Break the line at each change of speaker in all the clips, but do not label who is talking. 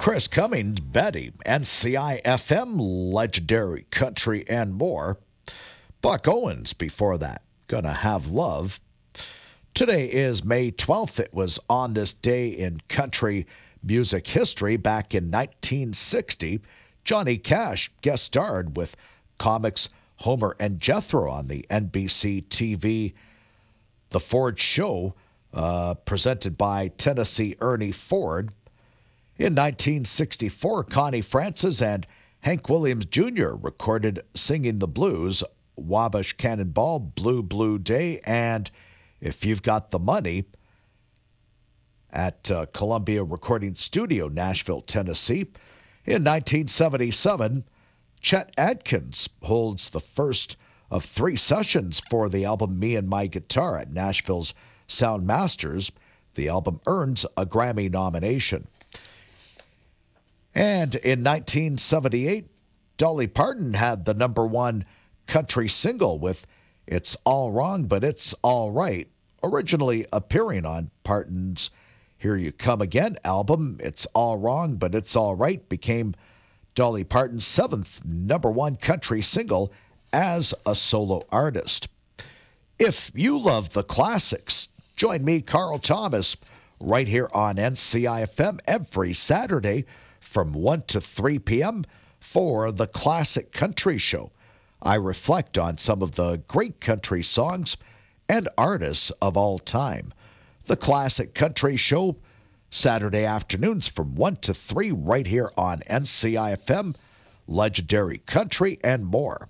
Chris Cummings, Betty, NCI FM, Legendary Country, and more. Buck Owens before that, Gonna Have Love. Today is May 12th. It was on this day in country music history back in 1960. Johnny Cash guest starred with comics Homer and Jethro on the NBC TV The Ford Show, presented by Tennessee Ernie Ford. In 1964, Connie Francis and Hank Williams Jr. recorded Singing the Blues, Wabash Cannonball, Blue Blue Day, and If You've Got the Money at Columbia Recording Studio, Nashville, Tennessee. In 1977, Chet Atkins holds the first of 3 sessions for the album Me and My Guitar at Nashville's Sound Masters. The album earns a Grammy nomination. And in 1978, Dolly Parton had the #1 country single with It's All Wrong, But It's All Right, originally appearing on Parton's Here You Come Again album. It's All Wrong, But It's All Right became Dolly Parton's 7th #1 country single as a solo artist. If you love the classics, join me, Carl Thomas, right here on NCI-FM every Saturday from 1 to 3 p.m. for the Classic Country Show. I reflect on some of the great country songs and artists of all time. The Classic Country Show, Saturday afternoons from 1 to 3 right here on NCI-FM, Legendary Country, and more.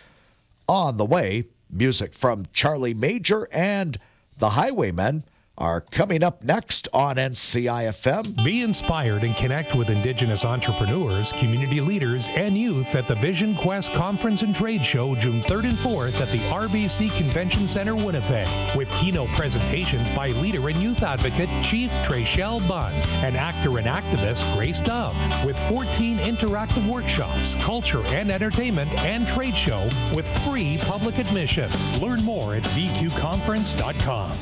On the way, music from Charlie Major and the Highwaymen are coming up next on NCI-FM.
Be inspired and connect with Indigenous entrepreneurs, community leaders, and youth at the Vision Quest Conference and Trade Show June 3rd and 4th at the RBC Convention Center, Winnipeg, with keynote presentations by leader and youth advocate Chief Treshelle Bunn and actor and activist Grace Dove, with 14 interactive workshops, culture and entertainment, and trade show with free public admission. Learn more at vqconference.com.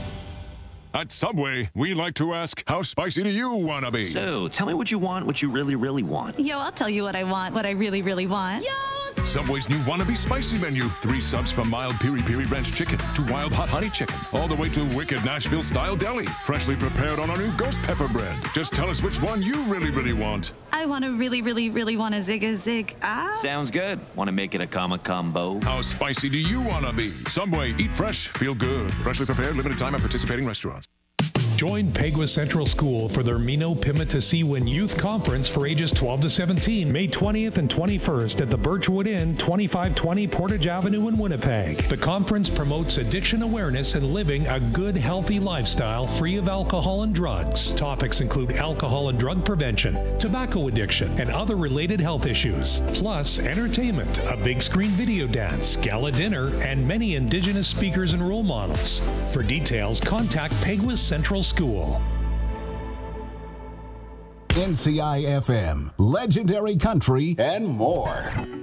At Subway, we like to ask, how spicy do you want to be?
So, tell me what you want, what you really, really want.
Yo, I'll tell you what I want, what I really, really want. Yo!
Subway's new Wannabe Spicy menu. 3 subs from mild Piri Piri Ranch Chicken to wild hot honey chicken, all the way to wicked Nashville-style deli, freshly prepared on our new ghost pepper bread. Just tell us which one you really, really want.
I want to really, really, really want a zig.
Sounds good. Want to make it a combo?
How spicy do you want to be? Subway, eat fresh, feel good. Freshly prepared, limited time at participating restaurants.
Join Peguis Central School for their Mino Pimata-Siwin Youth Conference for ages 12 to 17, May 20th and 21st at the Birchwood Inn, 2520 Portage Avenue in Winnipeg. The conference promotes addiction awareness and living a good, healthy lifestyle free of alcohol and drugs. Topics include alcohol and drug prevention, tobacco addiction, and other related health issues. Plus, entertainment, a big screen video dance, gala dinner, and many Indigenous speakers and role models. For details, contact Peguis Central School.
NCI-FM, Legendary Country, and more.